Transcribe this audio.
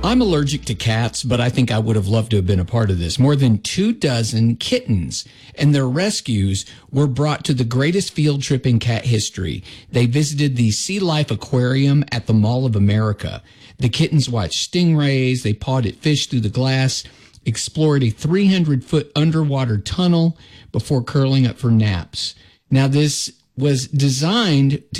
I'm allergic to cats, but I think I would have loved to have been a part of this. More than 24 kittens and their rescues were brought to the greatest field trip in cat history. They visited the Sea Life Aquarium at the Mall of America. The kittens watched stingrays, they pawed at fish through the glass, explored a 300-foot underwater tunnel before curling up for naps. Now, this was designed to